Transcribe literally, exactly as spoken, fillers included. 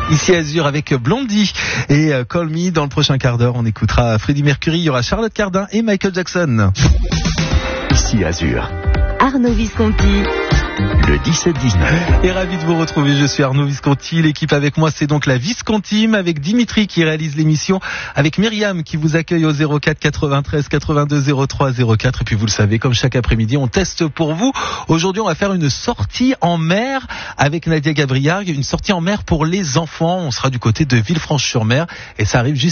Ici Azur avec Blondie et Call Me. Dans le prochain quart d'heure, on écoutera Freddie Mercury, il y aura Charlotte Cardin et Michael Jackson. Ici Azur. Arnaud Visconti. Le dix-sept dix-neuf. Et ravi de vous retrouver, je suis Arnaud Visconti. L'équipe avec moi, c'est donc la Viscontime, avec Dimitri qui réalise l'émission, avec Myriam qui vous accueille au zéro quatre quatre-vingt-treize quatre-vingt-deux zéro trois zéro quatre. Et puis vous le savez, comme chaque après-midi, on teste pour vous. Aujourd'hui, on va faire une sortie en mer avec Nadia Gabriard. Une sortie en mer pour les enfants. On sera du côté de Villefranche-sur-Mer et ça arrive juste